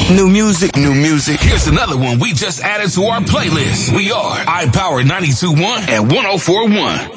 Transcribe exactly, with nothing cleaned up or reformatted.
New music, new music. Here's another one we just added to our playlist. We are iPower ninety-two point one and one oh four point one.